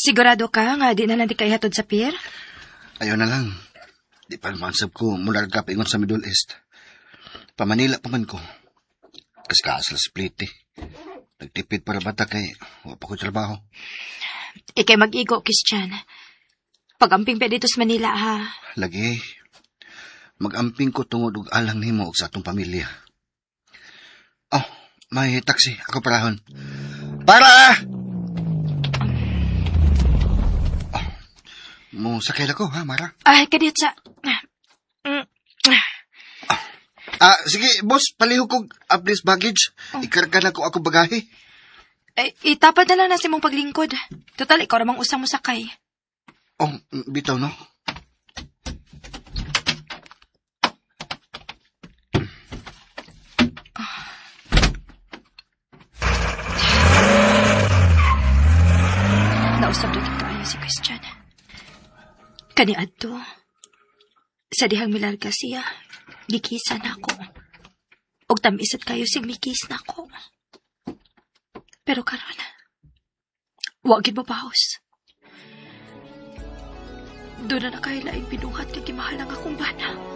Sigurado ka nga di na lang di kay hatod sa pier? Ayaw na lang. Di pa mansab ko mula nagkapingon sa Middle East. Pamanila pa man ko. Kas kaasal split eh. Nagtipid para bata kay wala pa ko trabaho. Ikay mag-igo, Christian. Pag-amping pa dito sa Manila, ha? Lagi. Mag-amping ko tungod og alang nimo og sa atong pamilya. Oh, may taxi. Ako parahon. Para! Oh, mo sakay na ko, ha, Mara? Ay, kadiyot sa... Sige, boss, palihog kong please baggage. Ikarga na ko ako bagahe. Ay, itapad na lang na si mong paglingkod. Total, ikaw namang usang mo sakay. Oh, bitaw, no? Nausap na kaayo si Christian. Kani adto. Sa dihang milarga siya, gikisan ako. Og tamisat kayo sing mikis na ako. Pero karon, wag gid mabahos. Doon na kayo laing binuhat kay kimahal ang akong bana.